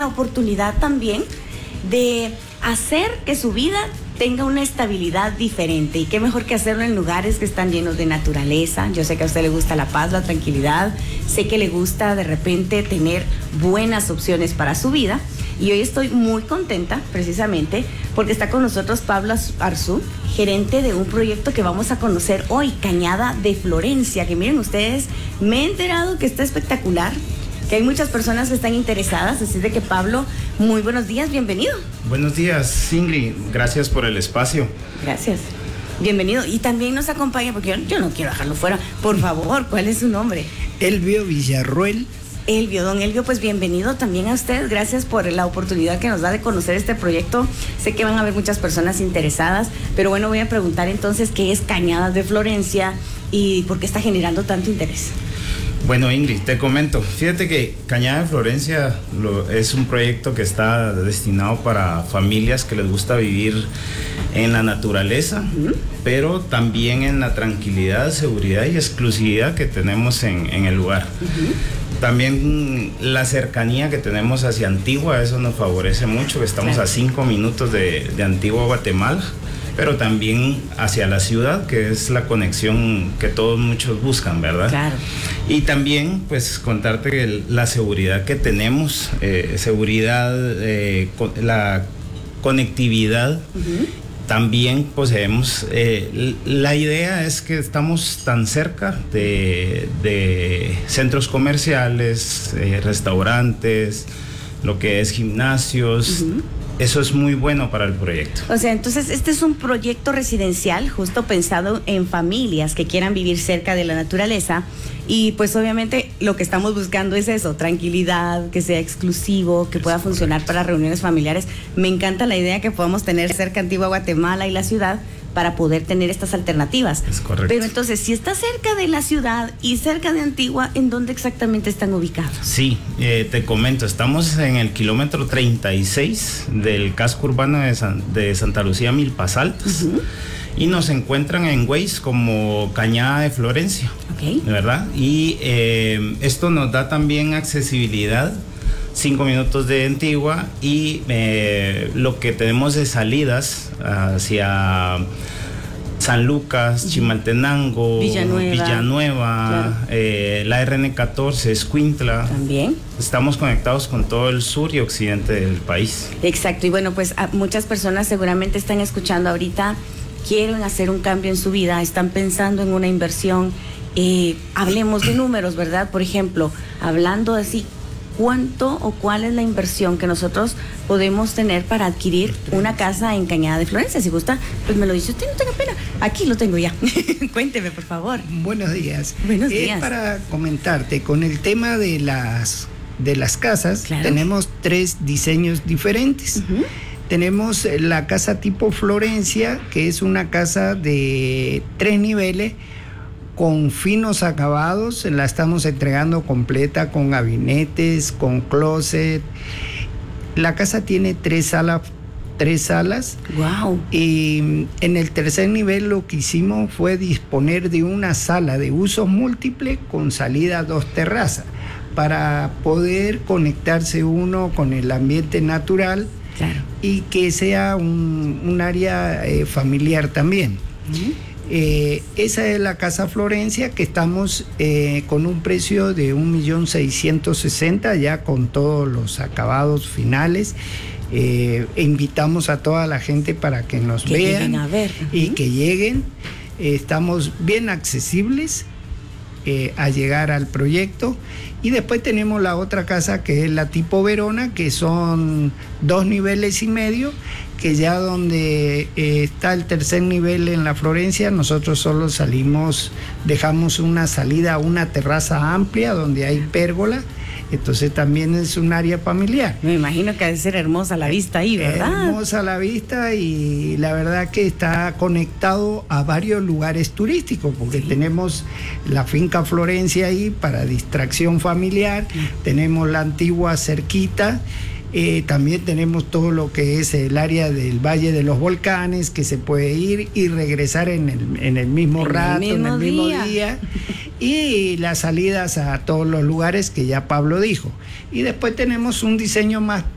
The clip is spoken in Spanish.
oportunidad también de hacer que su vida tenga una estabilidad diferente, y qué mejor que hacerlo en lugares que están llenos de naturaleza. Yo sé que a usted le gusta la paz, la tranquilidad, sé que le gusta de repente tener buenas opciones para su vida, y hoy estoy muy contenta precisamente porque está con nosotros Pablo Arzú, gerente de un proyecto que vamos a conocer hoy, Cañada de Florencia, que miren ustedes, me he enterado que está espectacular, que hay muchas personas que están interesadas, así de que Pablo, muy buenos días, bienvenido. Buenos días, Ingrid, gracias por el espacio. Gracias, bienvenido. Y también nos acompaña, porque yo no quiero dejarlo fuera, por favor, ¿cuál es su nombre? Elvio Villarroel. Elvio, don Elvio, pues bienvenido también a usted, gracias por la oportunidad que nos da de conocer este proyecto. Sé que van a haber muchas personas interesadas, pero bueno, voy a preguntar entonces qué es Cañadas de Florencia y por qué está generando tanto interés. Bueno, Ingrid, te comento, fíjate que Cañada de Florencia es un proyecto que está destinado para familias que les gusta vivir en la naturaleza, pero también en la tranquilidad, seguridad y exclusividad que tenemos en el lugar. También la cercanía que tenemos hacia Antigua, eso nos favorece mucho, estamos a 5 minutos de Antigua, Guatemala, pero también hacia la ciudad, que es la conexión que todos muchos buscan, ¿verdad? Claro. Y también, pues, contarte que la seguridad que tenemos, la conectividad, también poseemos. La idea es que estamos tan cerca de centros comerciales, restaurantes, lo que es gimnasios. Eso es muy bueno para el proyecto. O sea, entonces este es un proyecto residencial justo pensado en familias que quieran vivir cerca de la naturaleza, y pues obviamente lo que estamos buscando es eso, tranquilidad, que sea exclusivo, que pueda funcionar para reuniones familiares. Me encanta la idea que podamos tener cerca Antigua, Guatemala y la ciudad para poder tener estas alternativas. Es correcto. Pero entonces, si está cerca de la ciudad y cerca de Antigua, ¿en dónde exactamente están ubicados? Sí, te comento, estamos en el kilómetro 36 del casco urbano de Santa Lucía, Milpas Altas, y nos encuentran en Waze como Cañada de Florencia, ¿verdad? Y esto nos da también accesibilidad, 5 minutos de Antigua, y lo que tenemos de salidas hacia San Lucas, Chimaltenango, Villanueva, claro. La RN14, Escuintla. También. Estamos conectados con todo el sur y occidente del país. Exacto, y bueno, pues muchas personas seguramente están escuchando ahorita, quieren hacer un cambio en su vida, están pensando en una inversión. Hablemos de números, ¿verdad? Por ejemplo, hablando así, ¿cuánto o cuál es la inversión que nosotros podemos tener para adquirir una casa en Cañada de Florencia? Si gusta, pues me lo dice usted, no tenga pena. Aquí lo tengo ya. Cuénteme, por favor. Buenos días. Buenos días. Para comentarte, con el tema de las casas, claro, tenemos 3 diseños diferentes. Tenemos la casa tipo Florencia, que es una casa de 3 niveles, con finos acabados. La estamos entregando completa, con gabinetes, con closet. La casa tiene 3 salas. Wow. Y en el 3er nivel lo que hicimos fue disponer de una sala de usos múltiples con salida a 2 terrazas, para poder conectarse uno con el ambiente natural. Claro. Y que sea un área familiar también. Esa es la casa Florencia, que estamos con un precio de 1.660.000, ya con todos los acabados finales. Invitamos a toda la gente para que nos vean a ver. Y que lleguen. Estamos bien accesibles a llegar al proyecto. Y después tenemos la otra casa, que es la tipo Verona, que son 2 niveles y medio, que ya donde está el 3er nivel en la Florencia, nosotros solo dejamos una salida a una terraza amplia donde hay pérgola. Entonces también es un área familiar. Me imagino que ha de ser hermosa la vista ahí, ¿verdad? Hermosa la vista, y la verdad que está conectado a varios lugares turísticos, porque tenemos la finca Florencia ahí para distracción familiar, tenemos la Antigua cerquita. También tenemos todo lo que es el área del Valle de los Volcanes, que se puede ir y regresar en el mismo rato, en el mismo día. Y las salidas a todos los lugares que ya Pablo dijo. Y después tenemos un diseño más